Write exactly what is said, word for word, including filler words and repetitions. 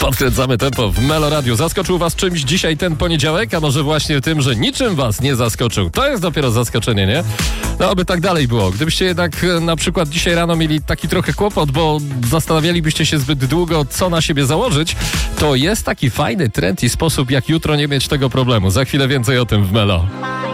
Podkręcamy tempo w Melo Radio. Zaskoczył was czymś dzisiaj ten poniedziałek? A może właśnie tym, że niczym was nie zaskoczył? To jest dopiero zaskoczenie, nie? No, aby tak dalej było. Gdybyście jednak na przykład dzisiaj rano mieli taki trochę kłopot, bo zastanawialibyście się zbyt długo, co na siebie założyć, to jest taki fajny trend i sposób, jak jutro nie mieć tego problemu. Za chwilę więcej o tym w Melo.